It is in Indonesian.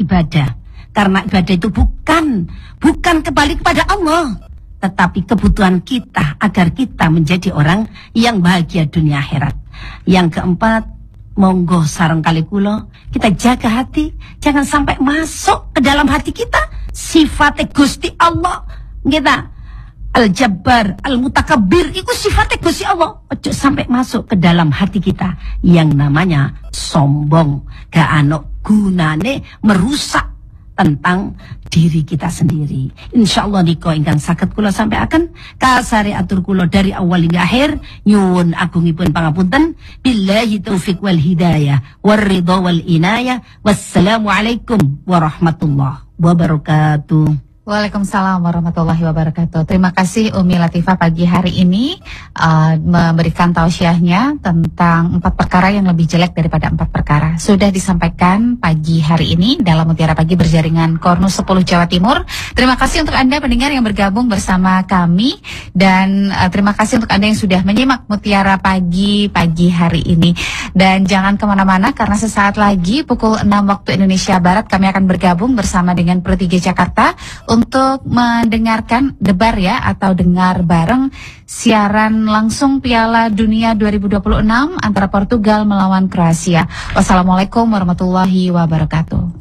ibadah. Karena ibadah itu bukan kembali kepada Allah, tetapi kebutuhan kita agar kita menjadi orang yang bahagia dunia akhirat. Yang keempat, monggo sareng kali kula, kita jaga hati, jangan sampai masuk ke dalam hati kita sifatnya Gusti Allah. Kita Al-Jabbar, Al-Mutakabbir, itu sifatnya Gusti Allah. Ojo sampai masuk ke dalam hati kita yang namanya sombong, gak ana gunane, merusak tentang diri kita sendiri. Insyaallah niko ingkang saged kula sampaikan kasari atur kula dari awal hingga akhir, nyuwun agungipun pangapunten. Billahi taufik wal hidayah warridha wal inayah. Wassalamualaikum warahmatullahi wabarakatuh. Waalaikumsalam warahmatullahi wabarakatuh. Terima kasih Umi Latifah pagi hari ini memberikan tausiahnya tentang 4 perkara yang lebih jelek daripada 4 perkara. Sudah disampaikan pagi hari ini dalam Mutiara Pagi berjaringan Kornus 10 Jawa Timur. Terima kasih untuk Anda pendengar yang bergabung bersama kami, dan terima kasih untuk Anda yang sudah menyimak Mutiara Pagi hari ini. Dan jangan kemana-mana karena sesaat lagi pukul 6 waktu Indonesia Barat kami akan bergabung bersama dengan Pro 3 Jakarta untuk mendengarkan debar ya, atau dengar bareng siaran langsung Piala Dunia 2026 antara Portugal melawan Kroasia. Wassalamualaikum warahmatullahi wabarakatuh.